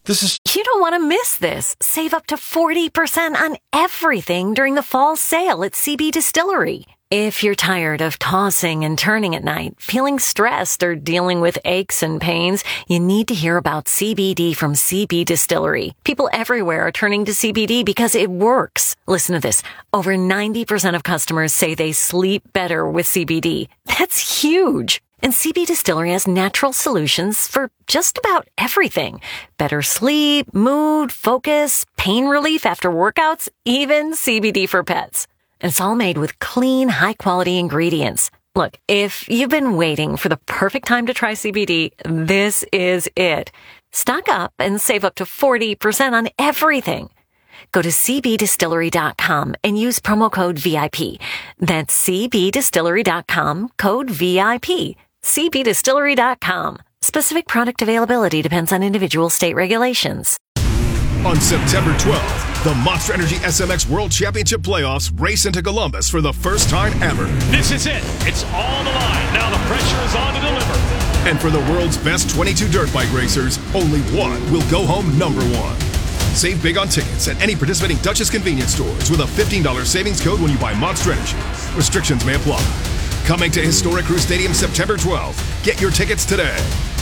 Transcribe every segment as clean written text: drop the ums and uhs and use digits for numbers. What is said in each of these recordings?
You don't want to miss this. Save up to 40% on everything during the fall sale at CB Distillery. If you're tired of tossing and turning at night, feeling stressed, or dealing with aches and pains, you need to hear about CBD from CB Distillery. People everywhere are turning to CBD because it works. Listen to this. Over 90% of customers say they sleep better with CBD. That's huge. And CB Distillery has natural solutions for just about everything. Better sleep, mood, focus, pain relief after workouts, even CBD for pets. And it's all made with clean, high-quality ingredients. Look, if you've been waiting for the perfect time to try CBD, this is it. Stock up and save up to 40% on everything. Go to cbdistillery.com and use promo code VIP. That's cbdistillery.com, code VIP. cbdistillery.com. Specific product availability depends on individual state regulations. On September 12th, the Monster Energy SMX World Championship Playoffs race into Columbus for the first time ever. This is it. It's all the line. Now the pressure is on to deliver. And for the world's best 22 dirt bike racers, only one will go home number one. Save big on tickets at any participating Duchess convenience stores with a $15 savings code when you buy Monster Energy. Restrictions may apply. Coming to Historic Crew Stadium September 12th. Get your tickets today.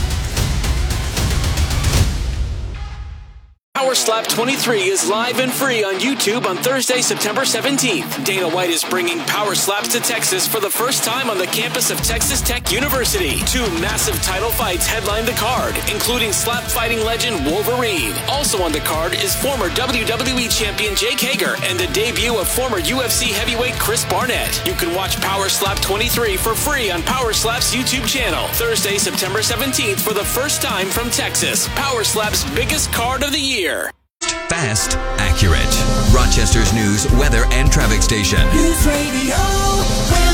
Power Slap 23 is live and free on YouTube on Thursday, September 17th. Dana White is bringing Power Slaps to Texas for the first time on the campus of Texas Tech University. 2 massive title fights headline the card, including slap fighting legend Wolverine. Also on the card is former WWE champion Jake Hager and the debut of former UFC heavyweight Chris Barnett. You can watch Power Slap 23 for free on Power Slap's YouTube channel. Thursday, September 17th for the first time from Texas. Power Slap's biggest card of the year. Fast, accurate. Rochester's news, weather, and traffic station. News Radio Wham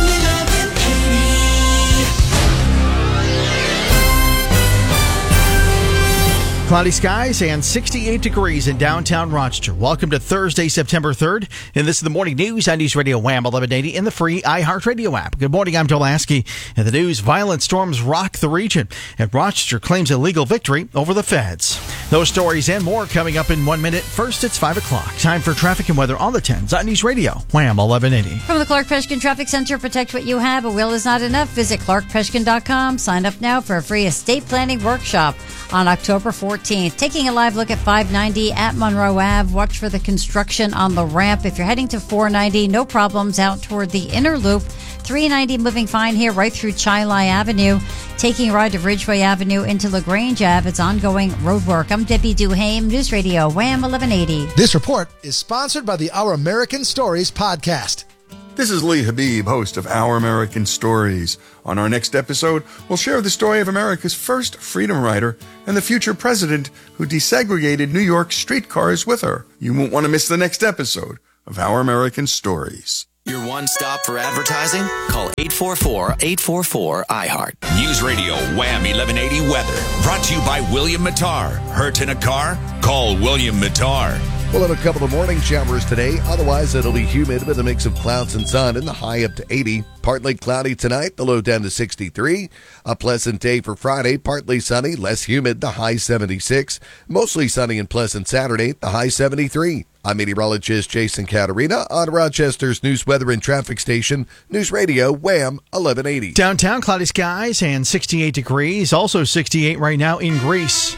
1180. Cloudy skies and 68 degrees in downtown Rochester. Welcome to Thursday, September 3rd. And this is the morning news on News Radio Wham 1180 in the free iHeartRadio app. Good morning, I'm Joe Lasky. And the news, violent storms rock the region. And Rochester claims a legal victory over the feds. Those stories and more coming up in 1 minute. First, it's 5 o'clock. Time for traffic and weather on the 10s on News Radio Wham 1180. From the Clark Peshkin Traffic Center, protect what you have. A will is not enough. Visit clarkpeshkin.com. Sign up now for a free estate planning workshop on October 14th. Taking a live look at 590 at Monroe Ave. Watch for the construction on the ramp. If you're heading to 490, no problems out toward the inner loop. 390 moving fine here right through Chilai Avenue. Taking a ride to Ridgeway Avenue into LaGrange Ave. It's ongoing road work. I'm Debbie Duhame, News Radio Wham 1180. This report is sponsored by the Our American Stories podcast. This is Lee Habib, host of Our American Stories. On our next episode, we'll share the story of America's first freedom rider and the future president who desegregated New York streetcars with her. You won't want to miss the next episode of Our American Stories. Your one stop for advertising? Call 844-844-iHeart. News Radio Wham 1180 weather. Brought to you by William Mattar. Hurt in a car? Call William Mattar. We'll have a couple of morning showers today. Otherwise, it'll be humid with a mix of clouds and sun and the high up to 80. Partly cloudy tonight, the low down to 63. A pleasant day for Friday, partly sunny, less humid, the high 76. Mostly sunny and pleasant Saturday, the high 73. I'm meteorologist Jason Caterina on Rochester's news, weather, and traffic station, News Radio Wham 1180. Downtown, cloudy skies and 68 degrees. Also 68 right now in Greece.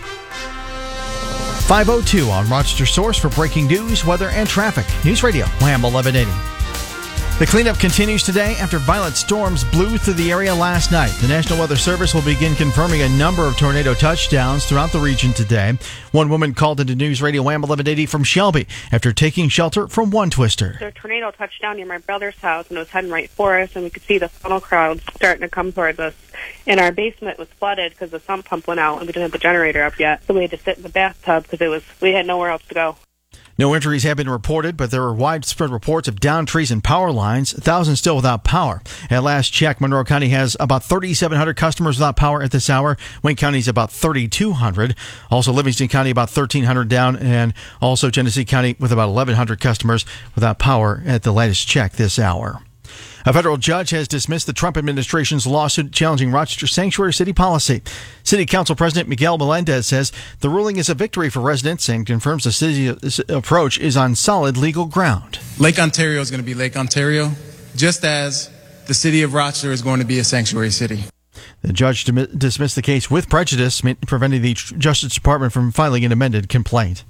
5:02 on Rochester Source for breaking news, weather, and traffic. News Radio Wham 1180. The cleanup continues today after violent storms blew through the area last night. The National Weather Service will begin confirming a number of tornado touchdowns throughout the region today. One woman called into News Radio Wham 1180 from Shelby after taking shelter from one twister. There's a tornado touched down near my brother's house, and it was heading right for us, and we could see the funnel crowds starting to come towards us. And our basement was flooded because the sump pump went out, and we didn't have the generator up yet. So we had to sit in the bathtub because we had nowhere else to go. No injuries have been reported, but there are widespread reports of downed trees and power lines, thousands still without power. At last check, Monroe County has about 3,700 customers without power at this hour. Wayne County is about 3,200. Also, Livingston County about 1,300 down, and also Genesee County with about 1,100 customers without power at the latest check this hour. A federal judge has dismissed the Trump administration's lawsuit challenging Rochester's sanctuary city policy. City Council President Miguel Melendez says the ruling is a victory for residents and confirms the city's approach is on solid legal ground. Lake Ontario is going to be Lake Ontario, just as the city of Rochester is going to be a sanctuary city. The judge dismissed the case with prejudice, preventing the Justice Department from filing an amended complaint.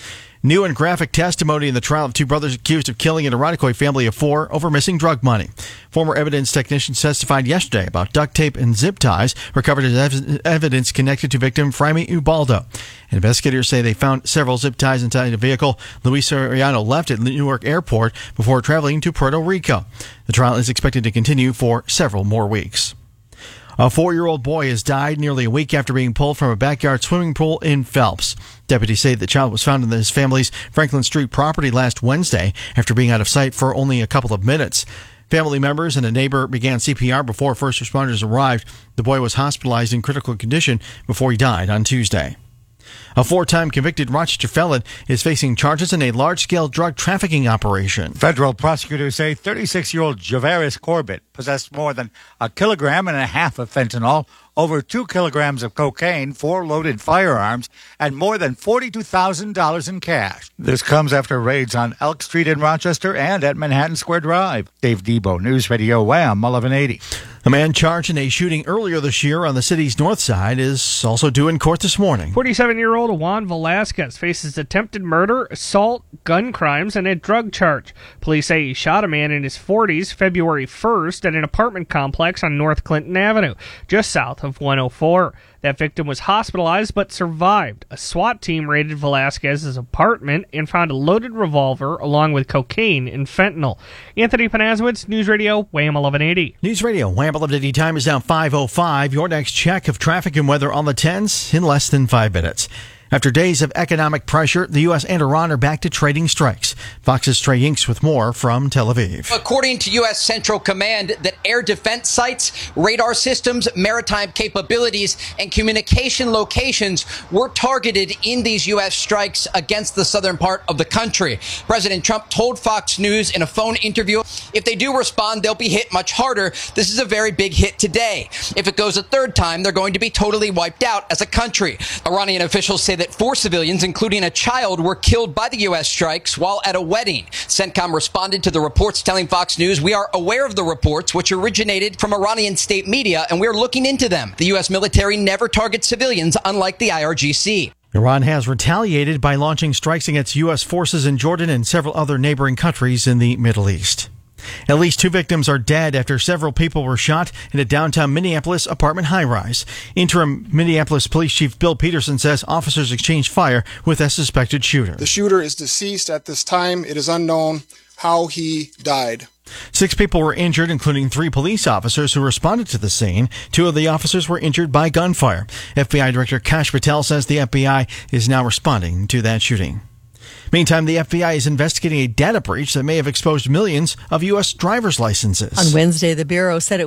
New and graphic testimony in the trial of two brothers accused of killing an Irondequoit family of four over missing drug money. Former evidence technicians testified yesterday about duct tape and zip ties recovered as evidence connected to victim Fraime Ubaldo. Investigators say they found several zip ties inside a vehicle Luis Soriano left at Newark Airport before traveling to Puerto Rico. The trial is expected to continue for several more weeks. A 4-year-old boy has died nearly a week after being pulled from a backyard swimming pool in Phelps. Deputies say the child was found in his family's Franklin Street property last Wednesday after being out of sight for only a couple of minutes. Family members and a neighbor began CPR before first responders arrived. The boy was hospitalized in critical condition before he died on Tuesday. A 4-time convicted Rochester felon is facing charges in a large-scale drug trafficking operation. Federal prosecutors say 36-year-old Javaris Corbett possessed more than 1.5 kilograms of fentanyl, over 2 kilograms of cocaine, 4 loaded firearms, and more than $42,000 in cash. This comes after raids on Elk Street in Rochester and at Manhattan Square Drive. Dave Debo, News Radio Wham, 1180. A man charged in a shooting earlier this year on the city's north side is also due in court this morning. 47-year-old Juan Velasquez faces attempted murder, assault, gun crimes, and a drug charge. Police say he shot a man in his 40s February 1st at an apartment complex on North Clinton Avenue, just south of 104. That victim was hospitalized but survived. A SWAT team raided Velasquez's apartment and found a loaded revolver along with cocaine and fentanyl. Anthony Panazowitz, News Radio, Wham 1180. News Radio, Wham 1180. Time is now 5:05. Your next check of traffic and weather on the 10s in less than 5 minutes. After days of economic pressure, the U.S. and Iran are back to trading strikes. Fox's Trey Yinks with more from Tel Aviv. According to U.S. Central Command, that air defense sites, radar systems, maritime capabilities, and communication locations were targeted in these U.S. strikes against the southern part of the country. President Trump told Fox News in a phone interview, if they do respond, they'll be hit much harder. This is a very big hit today. If it goes a third time, they're going to be totally wiped out as a country. Iranian officials say that 4 civilians, including a child, were killed by the U.S. strikes while at a wedding. CENTCOM responded to the reports, telling Fox News, we are aware of the reports, which originated from Iranian state media, and we're looking into them. The U.S. military never targets civilians, unlike the IRGC. Iran has retaliated by launching strikes against U.S. forces in Jordan and several other neighboring countries in the Middle East. At least 2 victims are dead after several people were shot in a downtown Minneapolis apartment high-rise. Interim Minneapolis Police Chief Bill Peterson says officers exchanged fire with a suspected shooter. The shooter is deceased at this time. It is unknown how he died. 6 people were injured, including 3 police officers who responded to the scene. 2 of the officers were injured by gunfire. FBI Director Kash Patel says the FBI is now responding to that shooting. Meantime, the FBI is investigating a data breach that may have exposed millions of U.S. driver's licenses. On Wednesday, the Bureau said it